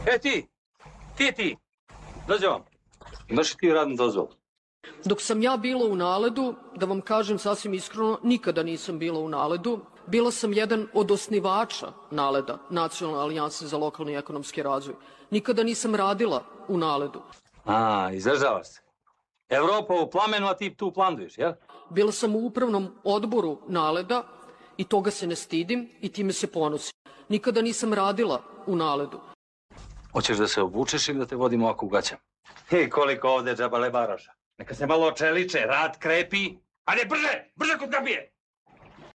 Ti. Dođe vam. Imaš li ti radnu dozvolu? Dok sam ja bila u NALED-u, da vam kažem sasvim iskreno, nikada nisam bila u NALED-u. Bila sam jedan od osnivača NALED-a, Nacionalne alijanse za lokalni i ekonomski razvoj. Nikada nisam radila u NALED-u. Izražavaš se. Evropa u plamenu, a ti tu planduješ, jel? Bila sam u upravnom odboru NALED-a i toga se ne stidim i time se ponosim. Nikada nisam radila u NALED-u. Hoćeš da se obučeš ili da te vodimo ovako u gaćama? Koliko ovde džabale baraša. Neka se malo očeliče, rad krepi. Ajde, brže kod gabije!